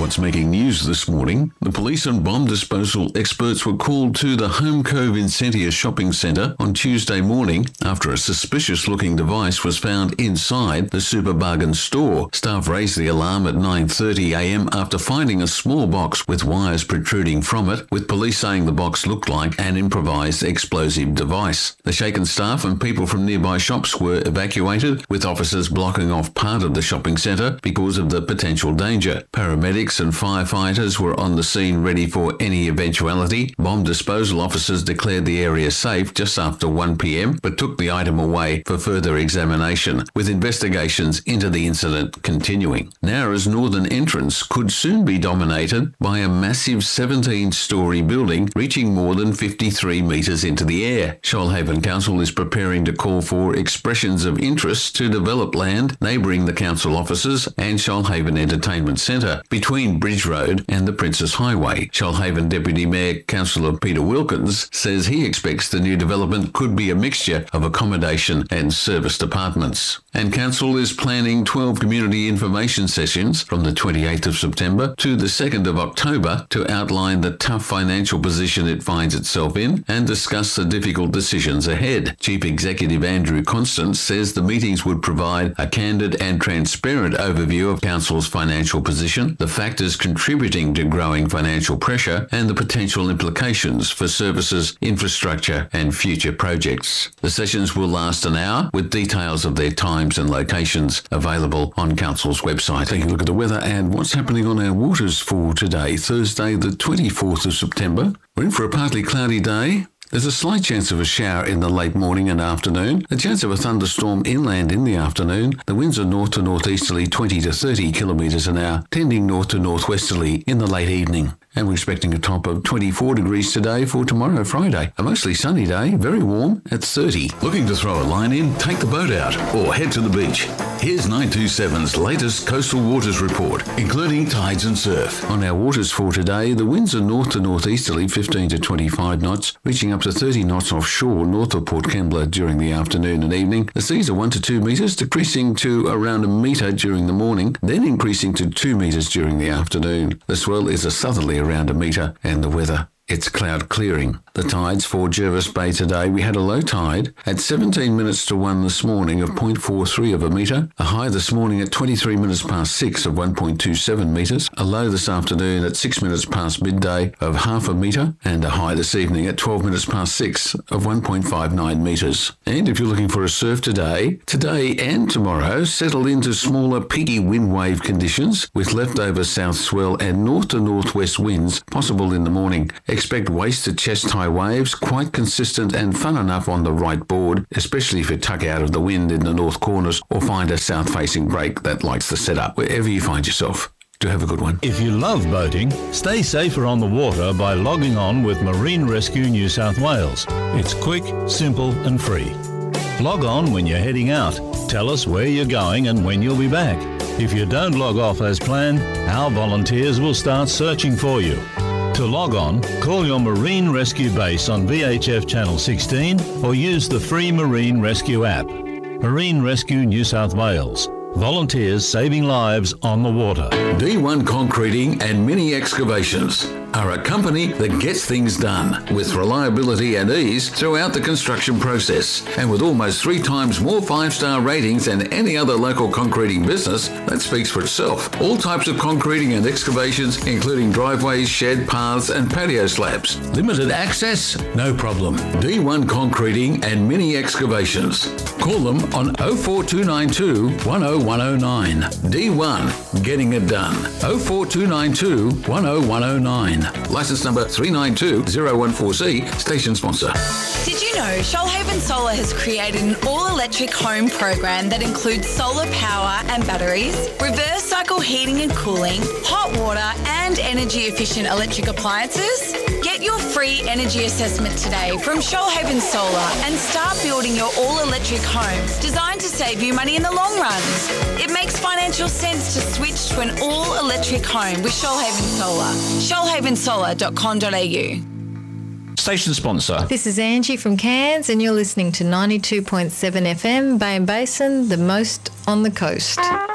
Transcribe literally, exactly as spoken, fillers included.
what's making news this morning. The police and bomb disposal experts were called to the Home Cove Incentia shopping centre on Tuesday morning after a suspicious-looking device was found inside the Super Bargain store. Staff raised the alarm at nine thirty a m after finding a small box with wires protruding from it, with police saying the box looked like an improvised explosive device. The shaken staff and people from nearby shops were evacuated, with officers blocking off part of the shopping centre because of the potential danger. Paramedics and firefighters were on the scene ready for any eventuality. Bomb disposal officers declared the area safe just after one p m but took the item away for further examination, with investigations into the incident continuing. Nowra's northern entrance could soon be dominated by a massive seventeen-storey building reaching more than fifty-three metres into the air. Shoalhaven Council is preparing to call for expressions of interest to develop land neighbouring the council offices and Shoalhaven Entertainment Centre between Bridge Road and the Princess Highway. Shoalhaven Deputy Mayor Councillor Peter Wilkins says he expects the new development could be a mixture of accommodation and service departments. And Council is planning twelve community information sessions from the twenty-eighth of September to the second of October to outline the tough financial position it finds itself in and discuss the difficult decisions ahead. Chief Executive Andrew Constance says the meetings would provide a candid and transparent overview of Council's financial position, the factors contributing to growing financial pressure, and the potential implications for services, infrastructure and future projects. The sessions will last an hour, with details of their times and locations available on Council's website. Taking a look at the weather and what's happening on our waters for today, Thursday the twenty-fourth of September. We're in for a partly cloudy day. There's a slight chance of a shower in the late morning and afternoon, a chance of a thunderstorm inland in the afternoon. The winds are north to northeasterly twenty to thirty kilometres an hour, tending north to northwesterly in the late evening. And we're expecting a top of twenty-four degrees today for tomorrow, Friday. A mostly sunny day, very warm at thirty. Looking to throw a line in? Take the boat out or head to the beach. Here's nine two seven's latest coastal waters report, including tides and surf. On our waters for today, the winds are north to northeasterly fifteen to twenty-five knots, reaching up to thirty knots offshore north of Port Kembla during the afternoon and evening. The seas are one to two metres, decreasing to around a metre during the morning, then increasing to two metres during the afternoon. The swell is a southerly around a metre, and the weather, it's cloud clearing. The tides for Jervis Bay today, we had a low tide at seventeen minutes to one this morning of zero point four three of a metre, a high this morning at twenty-three minutes past six of one point two seven metres, a low this afternoon at six minutes past midday of half a metre, and a high this evening at twelve minutes past six of one point five nine metres. And if you're looking for a surf today, today and tomorrow settle into smaller peaky wind wave conditions with leftover south swell and north to northwest winds possible in the morning. Expect waist to chest high waves, quite consistent and fun enough on the right board, especially if you tuck out of the wind in the north corners or find a south-facing break that likes the setup, wherever you find yourself. Do have a good one. If you love boating, stay safer on the water by logging on with Marine Rescue New South Wales. It's quick, simple and free. Log on when you're heading out. Tell us where you're going and when you'll be back. If you don't log off as planned, our volunteers will start searching for you. To log on, call your Marine Rescue base on V H F Channel sixteen or use the free Marine Rescue app. Marine Rescue New South Wales. Volunteers saving lives on the water. D one Concreting and Mini Excavations are a company that gets things done with reliability and ease throughout the construction process. And with almost three times more five-star ratings than any other local concreting business, that speaks for itself. All types of concreting and excavations, including driveways, shed, paths and patio slabs. Limited access? No problem. D one Concreting and Mini Excavations. Call them on oh four two nine two, one oh one oh nine. D one, getting it done. oh four two nine two, one oh one oh nine. License number three nine two zero one four C, station sponsor. Did you know Shoalhaven Solar has created an all-electric home program that includes solar power and batteries, reverse cycle heating and cooling, hot water and energy-efficient electric appliances? Get your free energy assessment today from Shoalhaven Solar and start building your all-electric home designed to save you money in the long run. It makes financial sense to switch to an all-electric home with Shoalhaven Solar. shoalhaven solar dot com dot a u. Station sponsor. This is Angie from Cairns and you're listening to ninety-two point seven F M, Bay and Basin, the most on the coast.